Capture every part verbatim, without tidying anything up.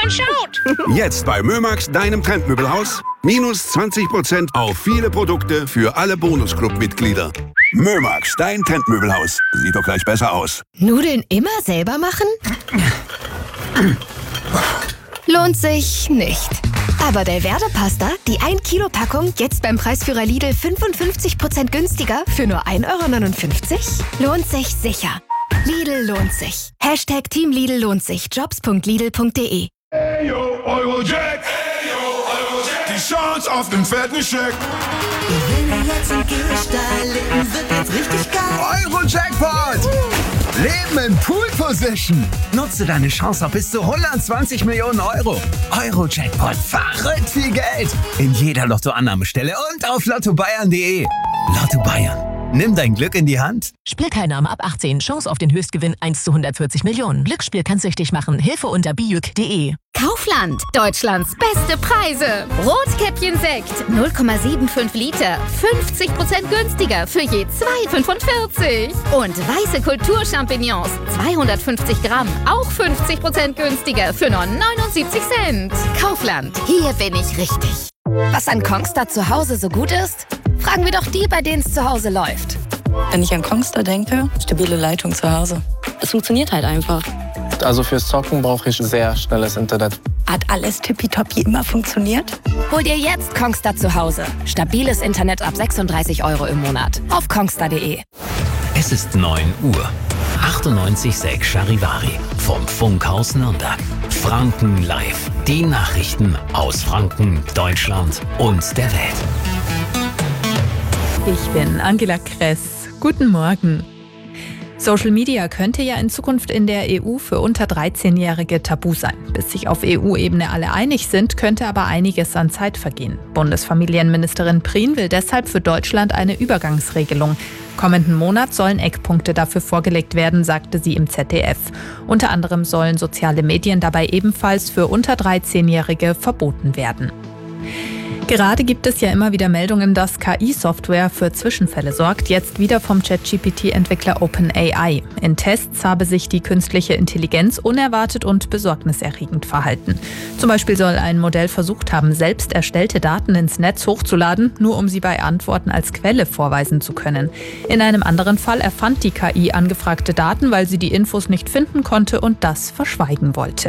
und schaut! Jetzt bei Mömax, deinem Trendmöbelhaus. Minus zwanzig Prozent auf viele Produkte für alle Bonusclub-Mitglieder. Mömax, dein Trendmöbelhaus. Sieht doch gleich besser aus. Nudeln immer selber machen? Lohnt sich nicht. Aber Belverde-Pasta, die ein Kilo Packung, jetzt beim Preisführer Lidl fünfundfünfzig Prozent günstiger für nur ein Euro neunundfünfzig? Lohnt sich sicher. Lidl lohnt sich. Hashtag Team Lidl lohnt sich. Jobs punkt lidl punkt de. Hey yo, Eurojack. Hey yo, Eurojack. Die Chance auf den fetten Scheck. Gewinne jetzt im Gehstall, Leben wird jetzt richtig geil. Euro-Jackpot! Leben in Pool-Position. Nutze deine Chance auf bis zu hundertzwanzig Millionen Euro. Euro-Jackpot, verrückt viel Geld. In jeder Lottoannahmestelle und auf lotto bayern punkt de. Lotto Bayern. Nimm dein Glück in die Hand. Spielteilnahme ab achtzehn. Chance auf den Höchstgewinn eins zu hundertvierzig Millionen. Glücksspiel kann süchtig machen. Hilfe unter bijuk punkt de. Kaufland, Deutschlands beste Preise. Rotkäppchen-Sekt, null Komma fünfundsiebzig Liter, fünfzig Prozent günstiger für je zwei Komma fünfundvierzig. Und weiße Kulturchampignons, zweihundertfünfzig Gramm, auch fünfzig Prozent günstiger für nur neunundsiebzig Cent. Kaufland, hier bin ich richtig. Was an Kongstar zu Hause so gut ist? Fragen wir doch die, bei denen es zu Hause läuft. Wenn ich an Kongstar denke, stabile Leitung zu Hause. Es funktioniert halt einfach. Also fürs Zocken brauche ich sehr schnelles Internet. Hat alles tippitoppi immer funktioniert? Hol dir jetzt Kongstar zu Hause. Stabiles Internet ab sechsunddreißig Euro im Monat. Auf kongstar punkt de. Es ist neun Uhr. achtundneunzig Komma sechs Charivari vom Funkhaus Nürnberg. Franken live. Die Nachrichten aus Franken, Deutschland und der Welt. Ich bin Angela Kress. Guten Morgen. Social Media könnte ja in Zukunft in der E U für unter dreizehnjährige tabu sein. Bis sich auf E U-Ebene alle einig sind, könnte aber einiges an Zeit vergehen. Bundesfamilienministerin Prien will deshalb für Deutschland eine Übergangsregelung. Kommenden Monat sollen Eckpunkte dafür vorgelegt werden, sagte sie im Z D F. Unter anderem sollen soziale Medien dabei ebenfalls für unter dreizehnjährige verboten werden. Gerade gibt es ja immer wieder Meldungen, dass K I-Software für Zwischenfälle sorgt, jetzt wieder vom ChatGPT-Entwickler OpenAI. In Tests habe sich die künstliche Intelligenz unerwartet und besorgniserregend verhalten. Zum Beispiel soll ein Modell versucht haben, selbst erstellte Daten ins Netz hochzuladen, nur um sie bei Antworten als Quelle vorweisen zu können. In einem anderen Fall erfand die K I angefragte Daten, weil sie die Infos nicht finden konnte und das verschweigen wollte.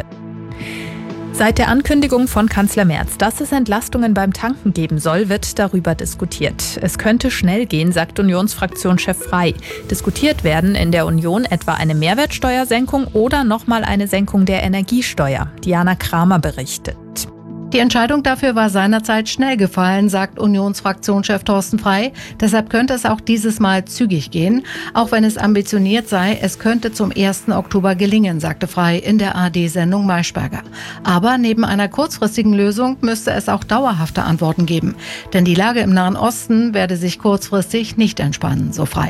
Seit der Ankündigung von Kanzler Merz, dass es Entlastungen beim Tanken geben soll, wird darüber diskutiert. Es könnte schnell gehen, sagt Unionsfraktionschef Frey. Diskutiert werden in der Union etwa eine Mehrwertsteuersenkung oder nochmal eine Senkung der Energiesteuer. Diana Kramer berichtet. Die Entscheidung dafür war seinerzeit schnell gefallen, sagt Unionsfraktionschef Thorsten Frey. Deshalb könnte es auch dieses Mal zügig gehen. Auch wenn es ambitioniert sei, es könnte zum ersten Oktober gelingen, sagte Frey in der A R D-Sendung Maischberger. Aber neben einer kurzfristigen Lösung müsste es auch dauerhafte Antworten geben. Denn die Lage im Nahen Osten werde sich kurzfristig nicht entspannen, so Frey.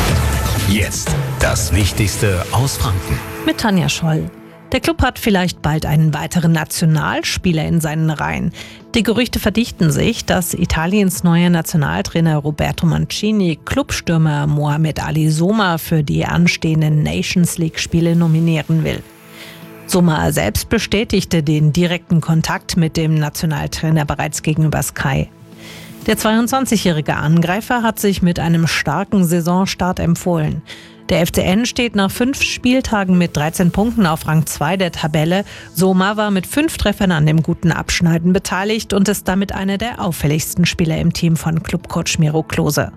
Jetzt das Wichtigste aus Franken. Mit Tanja Scholl. Der Club hat vielleicht bald einen weiteren Nationalspieler in seinen Reihen. Die Gerüchte verdichten sich, dass Italiens neuer Nationaltrainer Roberto Mancini Clubstürmer Mohamed Ali Soma für die anstehenden Nations League-Spiele nominieren will. Soma selbst bestätigte den direkten Kontakt mit dem Nationaltrainer bereits gegenüber Sky. Der zweiundzwanzigjährige Angreifer hat sich mit einem starken Saisonstart empfohlen. Der F C N steht nach fünf Spieltagen mit dreizehn Punkten auf Rang zwei der Tabelle. Soma war mit fünf Treffern an dem guten Abschneiden beteiligt und ist damit einer der auffälligsten Spieler im Team von Clubcoach Miro Klose.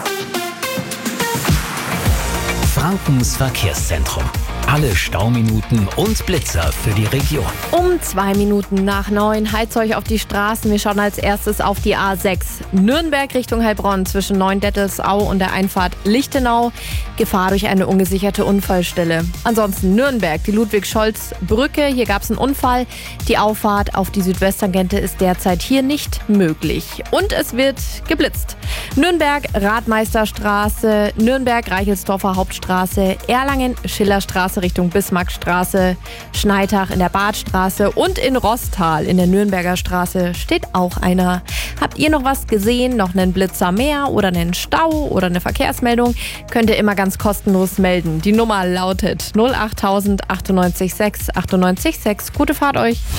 Frankens Verkehrszentrum. Alle Stauminuten und Blitzer für die Region. Um zwei Minuten nach neun heizt euch auf die Straßen. Wir schauen als erstes auf die A sechs Nürnberg Richtung Heilbronn zwischen Neuendettelsau und der Einfahrt Lichtenau. Gefahr durch eine ungesicherte Unfallstelle. Ansonsten Nürnberg, die Ludwig-Scholz-Brücke. Hier gab es einen Unfall. Die Auffahrt auf die Südwesttangente ist derzeit hier nicht möglich. Und es wird geblitzt. Nürnberg Radmeisterstraße, Nürnberg Reichelsdorfer Hauptstraße, Erlangen Schillerstraße Richtung Bismarckstraße, Schneitach in der Badstraße und in Rostal in der Nürnberger Straße steht auch einer. Habt ihr noch was gesehen, noch einen Blitzer mehr oder einen Stau oder eine Verkehrsmeldung, könnt ihr immer ganz kostenlos melden. Die Nummer lautet null acht null null null achtundneunzig sechs achtundneunzig sechs. Gute Fahrt euch!